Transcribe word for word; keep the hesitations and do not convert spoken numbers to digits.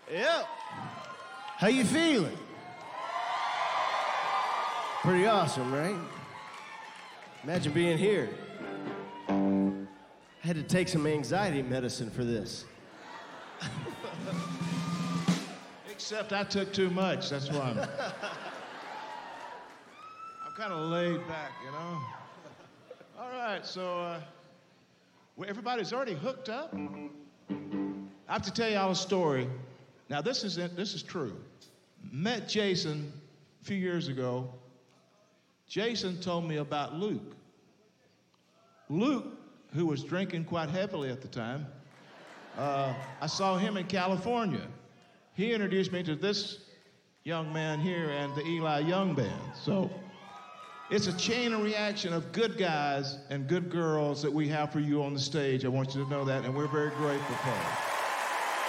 Yep. How you feeling? Pretty awesome, right? Imagine being here. I had to take some anxiety medicine for this. Except I took too much, that's why I'm... I'm kind of laid back, you know? All right, so, uh, well, everybody's already hooked up? I have to tell y'all a story. Now, this is it, this is true. Met Jason a few years ago. Jason told me about Luke. Luke, who was drinking quite heavily at the time, uh, I saw him in California. He introduced me to this young man here and the Eli Young Band. So it's a chain of reaction of good guys and good girls that we have for you on the stage. I want you to know that, and we're very grateful for it.